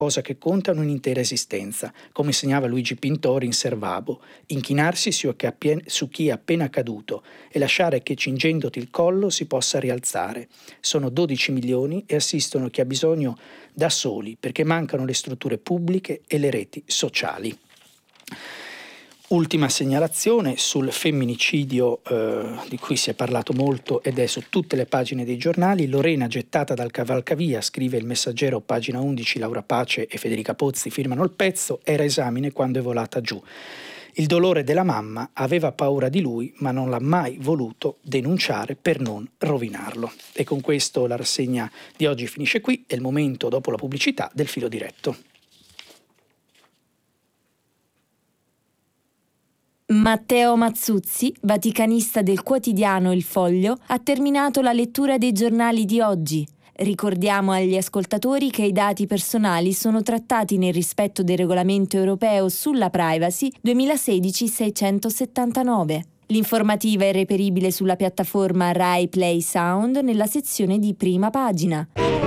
cosa che conta un'intera esistenza, come segnava Luigi Pintori in Servabo, inchinarsi su chi è appena caduto e lasciare che cingendoti il collo si possa rialzare. Sono 12 milioni e assistono chi ha bisogno da soli, perché mancano le strutture pubbliche e le reti sociali. Ultima segnalazione sul femminicidio di cui si è parlato molto ed è su tutte le pagine dei giornali. Lorena gettata dal cavalcavia, scrive il Messaggero, pagina 11, Laura Pace e Federica Pozzi firmano il pezzo, era esame quando è volata giù. Il dolore della mamma, aveva paura di lui ma non l'ha mai voluto denunciare per non rovinarlo. E con questo la rassegna di oggi finisce qui, è il momento dopo la pubblicità del filo diretto. Matteo Mazzuzzi, vaticanista del quotidiano Il Foglio, ha terminato la lettura dei giornali di oggi. Ricordiamo agli ascoltatori che i dati personali sono trattati nel rispetto del regolamento europeo sulla privacy 2016-679. L'informativa è reperibile sulla piattaforma Rai Play Sound nella sezione di prima pagina.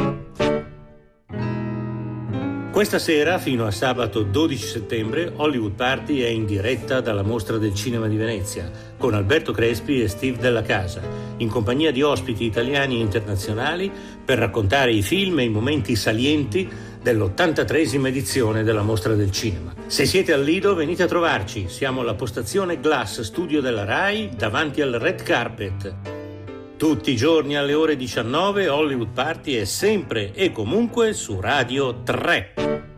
Questa sera, fino a sabato 12 settembre, Hollywood Party è in diretta dalla Mostra del Cinema di Venezia, con Alberto Crespi e Steve Della Casa, in compagnia di ospiti italiani e internazionali per raccontare i film e i momenti salienti dell'83esima edizione della Mostra del Cinema. Se siete al Lido, venite a trovarci. Siamo alla postazione Glass Studio della Rai, davanti al Red Carpet. Tutti i giorni alle ore 19 Hollywood Party è sempre e comunque su Radio 3.